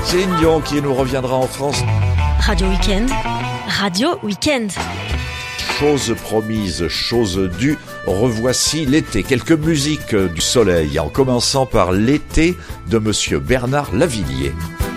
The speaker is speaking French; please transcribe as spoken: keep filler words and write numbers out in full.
Céline Dion qui nous reviendra en France. Radio Week-end, Radio Week-end. Chose promise, chose due, revoici l'été. Quelques musiques du soleil, en commençant par l'été de Monsieur Bernard Lavilliers.